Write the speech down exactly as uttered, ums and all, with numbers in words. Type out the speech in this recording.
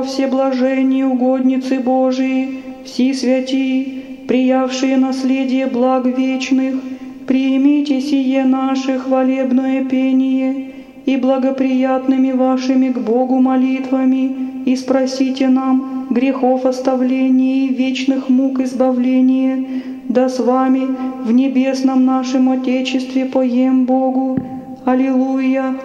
во всеблажении угодницы Божией, все святии, приявшие наследие благ вечных, примите сие наше хвалебное пение и благоприятными вашими к Богу молитвами, и спросите нам грехов оставления и вечных мук избавления, да с вами в небесном нашем Отечестве поем Богу. Аллилуйя!